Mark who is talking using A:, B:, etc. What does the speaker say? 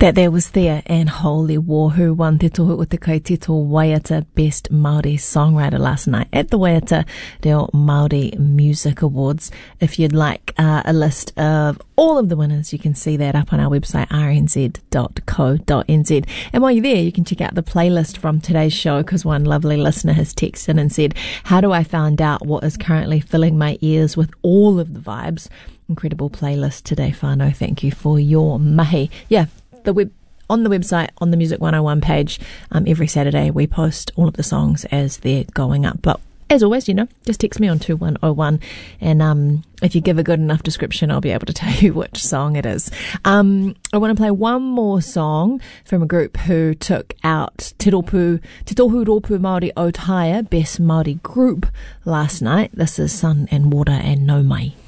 A: That there was there, and Holy War, who won Te Tohu o Te Kaitito Waiata Best Māori Songwriter last night at the Waiata Reo Māori Music Awards. If you'd like a list of all of the winners, you can see that up on our website, rnz.co.nz. And while you're there, you can check out the playlist from today's show, because one lovely listener has texted in and said, how do I find out what is currently filling my ears with all of the vibes? Incredible playlist today, whānau. Thank you for your mahi. Yeah. On the website, on the Music 101 page, every Saturday we post all of the songs as they're going up. But as always, just text me on 2101, and if you give a good enough description, I'll be able to tell you which song it is. I want to play one more song from a group who took out Te Tohu Rōpū Māori o Taia Best Māori Group last night. This is Sun and Water and No Mai.